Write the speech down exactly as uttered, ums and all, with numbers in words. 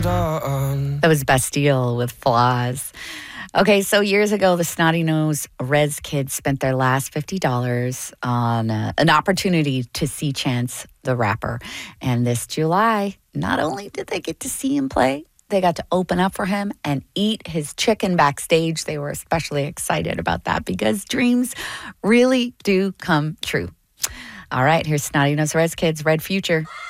done. That was Bastille with Flaws. Okay, so years ago, the Snotty Nose Rez kids spent their last fifty dollars on uh, an opportunity to see Chance the Rapper. And this July, not only did they get to see him play, they got to open up for him and eat his chicken backstage. They were especially excited about that because dreams really do come true. All right, here's Snotty Nose Rez Kids, Red Future.